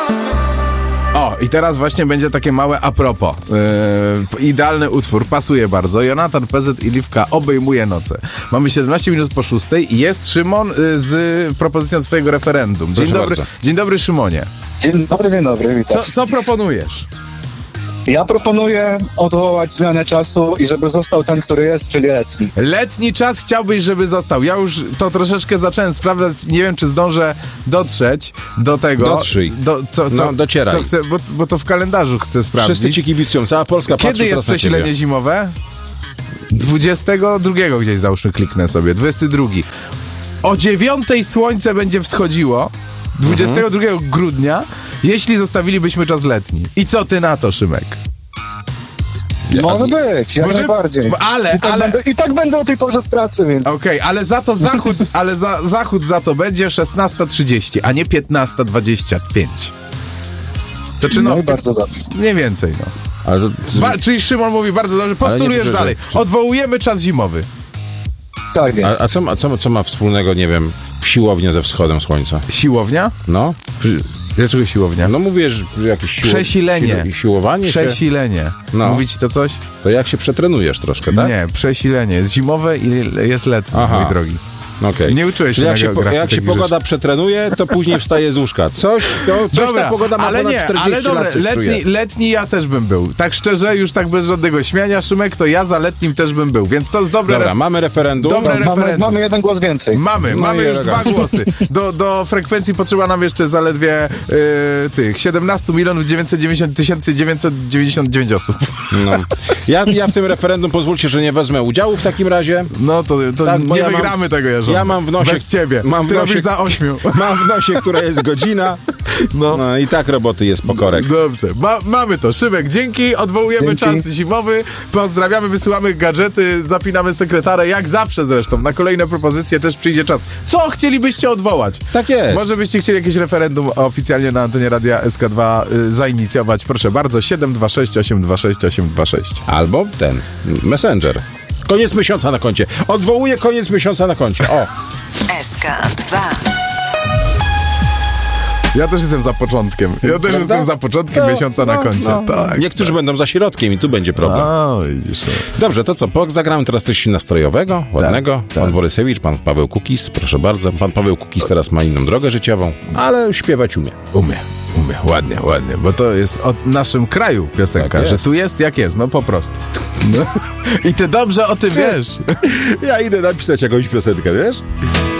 O, i teraz właśnie będzie takie małe a propos. Idealny utwór, pasuje bardzo. Jonatan PZ i Liwka obejmuje noce. Mamy 17 minut po 6 i jest Szymon z propozycją swojego referendum. Dzień dobry, Szymonie. Dzień dobry, witam. Co proponujesz? Ja proponuję odwołać zmianę czasu i żeby został ten, który jest, czyli letni. Letni czas chciałbyś, żeby został. Ja już to troszeczkę zacząłem sprawdzać. Nie wiem, czy zdążę dotrzeć do tego. Dotrzyj. Docieraj. Co chcę, bo to w kalendarzu chcę sprawdzić. Wszyscy ci kibicują, cała Polska patrzy. Kiedy jest przesilenie zimowe? 22 gdzieś załóżmy, kliknę sobie. 22. O 9:00 słońce będzie wschodziło. 22 grudnia, jeśli zostawilibyśmy czas letni. I co ty na to, Szymek? Może być, jak najbardziej. I tak będę o tej porze w pracy, więc... Okej, ale za to zachód za to będzie 16:30, a nie 15:25. No i bardzo dobrze. Mniej więcej, no. Ale czyli Szymon mówi bardzo dobrze, postulujesz dalej. Odwołujemy czas zimowy. Tak jest. A co ma wspólnego, nie wiem, siłownia ze wschodem słońca? Siłownia? No. Dlaczego siłownia? No mówisz, że jakieś przesilenie. Siłowanie? Przesilenie. No. Mówi ci to coś? To jak się przetrenujesz troszkę, tak? Nie, przesilenie. Jest zimowe i jest letnie, mój drogi. Okay. Nie uczyłeś się na geografii. Jak się pogoda przetrenuje, to później wstaje z łóżka. Coś ta pogoda ma ponad 40 lat. Letni ja też bym był. Tak szczerze, już tak bez żadnego śmiania, Szymek, to ja za letnim też bym był. Więc to jest dobre. Dobra, mamy referendum. Mamy jeden głos więcej. Mamy już 2 głosy. Do frekwencji potrzeba nam jeszcze zaledwie 17 990 999 osób. No. Ja w tym referendum pozwólcie, że nie wezmę udziału w takim razie. No to tak, nie wygramy tego, Jarząb. Ja mam w nosie... Bez ciebie. Ty robisz za 8. Mam w nosie, która jest godzina. No i tak roboty jest pokorek. Dobrze. Mamy to. Szymek, dzięki. Odwołujemy czas zimowy. Pozdrawiamy, wysyłamy gadżety, zapinamy sekretarę. Jak zawsze zresztą. Na kolejne propozycje też przyjdzie czas. Co chcielibyście odwołać? Tak jest. Może byście chcieli jakieś referendum oficjalnie na antenie Radia SK2 zainicjować. Proszę bardzo. 726 826 826. Albo ten Messenger. Koniec miesiąca na koncie. Odwołuję koniec miesiąca na koncie. O! SK2. Ja też jestem za początkiem. Jestem za początkiem miesiąca na koncie. Tak, niektórzy będą za środkiem i tu będzie problem. Widzisz. Dobrze, to co? Zagramy teraz coś nastrojowego, ładnego. Tak. Pan Borysewicz, pan Paweł Kukis, proszę bardzo. Pan Paweł Kukis teraz ma inną drogę życiową, ale śpiewać umie. Umie. Ładnie. Bo to jest o naszym kraju piosenka, tak że tu jest jak jest, no po prostu. No. I ty dobrze o tym wiesz. Ja idę napisać jakąś piosenkę, wiesz?